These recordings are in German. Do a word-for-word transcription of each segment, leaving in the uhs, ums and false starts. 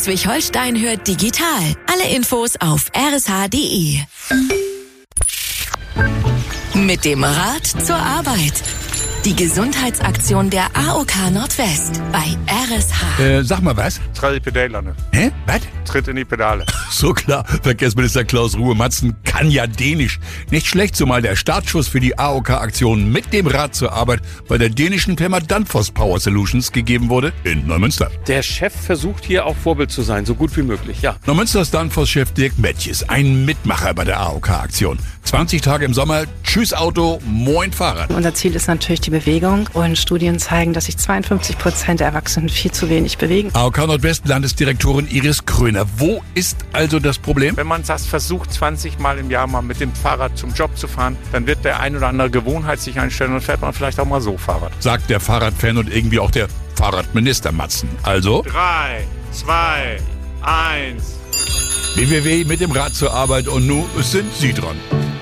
Schleswig-Holstein hört digital. Alle Infos auf r s h punkt d e. Mit dem Rad zur Arbeit. Die Gesundheitsaktion der A O K Nordwest bei R S H. Äh, sag mal was? Tritt in die Pedale. Hä? Was? Tritt in die Pedale. So klar, Verkehrsminister Klaus Ruhe-Matzen kann ja Dänisch. Nicht schlecht, zumal der Startschuss für die A O K-Aktion mit dem Rad zur Arbeit bei der dänischen Firma Danfoss Power Solutions gegeben wurde in Neumünster. Der Chef versucht hier auch Vorbild zu sein, so gut wie möglich, ja. Neumünsters Danfoss-Chef Dirk Mettjes, ein Mitmacher bei der A O K-Aktion. zwanzig Tage im Sommer, tschüss Auto, moin Fahrrad. Unser Ziel ist natürlich die Bewegung und Studien zeigen, dass sich zweiundfünfzig Prozent der Erwachsenen viel zu wenig bewegen. A O K Nordwest Landesdirektorin Iris Kröner. Wo ist also das Problem? Wenn man das versucht, zwanzig Mal im Jahr mal mit dem Fahrrad zum Job zu fahren, dann wird der ein oder andere Gewohnheit sich einstellen und fährt man vielleicht auch mal so Fahrrad. Sagt der Fahrradfan und irgendwie auch der Fahrradminister Matzen. Also? Drei, zwei, eins. W W W mit dem Rad zur Arbeit und nun sind Sie dran.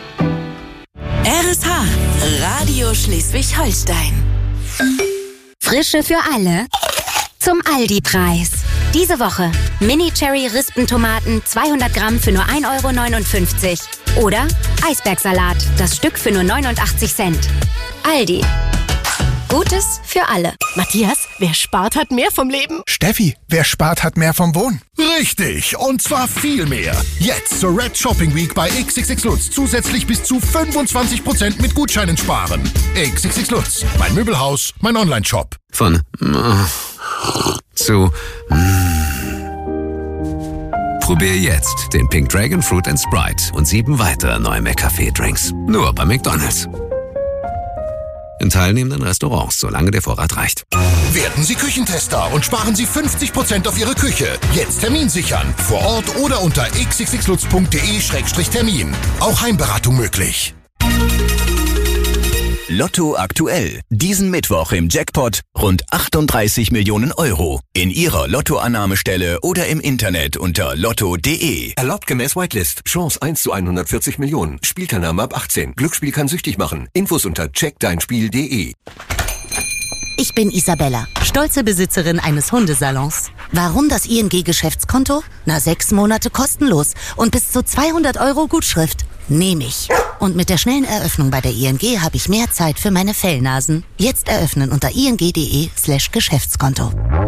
R S H, Radio Schleswig-Holstein. Frische für alle zum Aldi-Preis. Diese Woche Mini-Cherry-Rispentomaten zweihundert Gramm für nur ein Euro neunundfünfzig. Oder Eisbergsalat, das Stück für nur neunundachtzig Cent. Aldi. Gutes für alle. Matthias, wer spart, hat mehr vom Leben. Steffi, wer spart, hat mehr vom Wohnen. Richtig, und zwar viel mehr. Jetzt zur Red Shopping Week bei X X X Lutz zusätzlich bis zu fünfundzwanzig Prozent mit Gutscheinen sparen. X X X Lutz, mein Möbelhaus, mein Online-Shop. Von äh, zu äh. Probier jetzt den Pink Dragon Fruit and Sprite und sieben weitere neue McCafé-Drinks. Nur bei McDonald's. In teilnehmenden Restaurants, solange der Vorrat reicht. Werden Sie Küchentester und sparen Sie fünfzig Prozent auf Ihre Küche. Jetzt Termin sichern. Vor Ort oder unter x x x lutz punkt d e Schrägstrich Termin. Auch Heimberatung möglich. Lotto aktuell. Diesen Mittwoch im Jackpot rund achtunddreißig Millionen Euro. In Ihrer Lottoannahmestelle oder im Internet unter lotto punkt d e. Erlaubt gemäß Whitelist. Chance eins zu hundertvierzig Millionen. Spielteilnahme ab achtzehn. Glücksspiel kann süchtig machen. Infos unter check dein spiel punkt d e. Ich bin Isabella, stolze Besitzerin eines Hundesalons. Warum das I N G-Geschäftskonto? Na, sechs Monate kostenlos und bis zu zweihundert Euro Gutschrift. Nehme ich. Und mit der schnellen Eröffnung bei der I N G habe ich mehr Zeit für meine Fellnasen. Jetzt eröffnen unter ing punkt d e slash Geschäftskonto.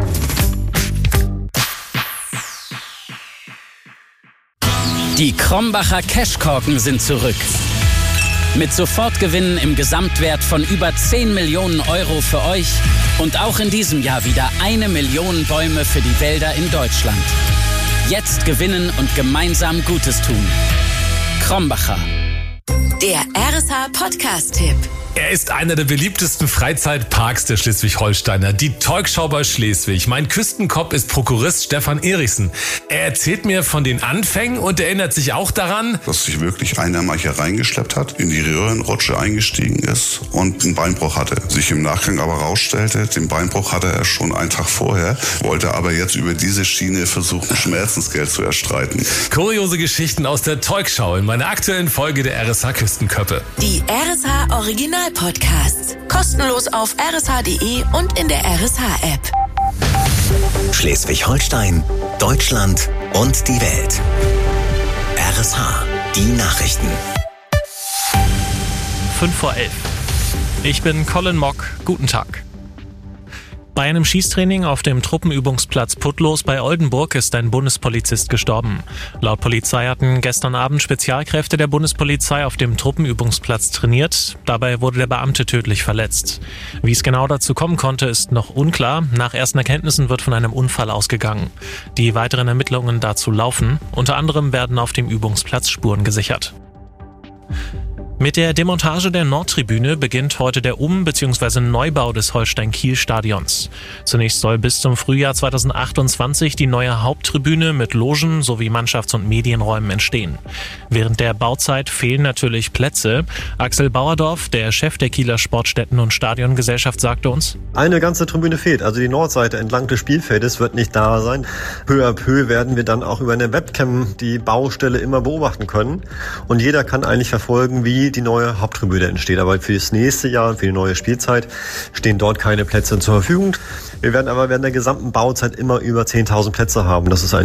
Die Krombacher Cashkorken sind zurück. Mit Sofortgewinnen im Gesamtwert von über zehn Millionen Euro für euch und auch in diesem Jahr wieder eine Million Bäume für die Wälder in Deutschland. Jetzt gewinnen und gemeinsam Gutes tun. Krombacher. Der R S H Podcast-Tipp. Er ist einer der beliebtesten Freizeitparks der Schleswig-Holsteiner, die Teugschau bei Schleswig. Mein Küstenkopf ist Prokurist Stefan Erichsen. Er erzählt mir von den Anfängen und erinnert sich auch daran, dass sich wirklich einer mal hier reingeschleppt hat, in die Röhrenrutsche eingestiegen ist und einen Beinbruch hatte. Sich im Nachgang aber rausstellte, den Beinbruch hatte er schon einen Tag vorher, wollte aber jetzt über diese Schiene versuchen, Schmerzensgeld zu erstreiten. Kuriose Geschichten aus der Teugschau in meiner aktuellen Folge der R S H Küstenköppe. Die R S H Original Podcasts. Kostenlos auf r s h punkt d e und in der R S H-App. Schleswig-Holstein, Deutschland und die Welt. R S H, die Nachrichten. fünf vor elf. Ich bin Colin Mock. Guten Tag. Bei einem Schießtraining auf dem Truppenübungsplatz Putlos bei Oldenburg ist ein Bundespolizist gestorben. Laut Polizei hatten gestern Abend Spezialkräfte der Bundespolizei auf dem Truppenübungsplatz trainiert. Dabei wurde der Beamte tödlich verletzt. Wie es genau dazu kommen konnte, ist noch unklar. Nach ersten Erkenntnissen wird von einem Unfall ausgegangen. Die weiteren Ermittlungen dazu laufen. Unter anderem werden auf dem Übungsplatz Spuren gesichert. Mit der Demontage der Nordtribüne beginnt heute der Um- bzw. Neubau des Holstein-Kiel-Stadions. Zunächst soll bis zum Frühjahr zweitausendachtundzwanzig die neue Haupttribüne mit Logen sowie Mannschafts- und Medienräumen entstehen. Während der Bauzeit fehlen natürlich Plätze. Axel Bauerdorf, der Chef der Kieler Sportstätten- und Stadiongesellschaft, sagte uns: Eine ganze Tribüne fehlt, also die Nordseite entlang des Spielfeldes wird nicht da sein. Peu à peu werden wir dann auch über eine Webcam die Baustelle immer beobachten können. Und jeder kann eigentlich verfolgen, wie die neue Haupttribüne entsteht. Aber für das nächste Jahr und für die neue Spielzeit stehen dort keine Plätze zur Verfügung. Wir werden aber während der gesamten Bauzeit immer über zehntausend Plätze haben. Das ist ein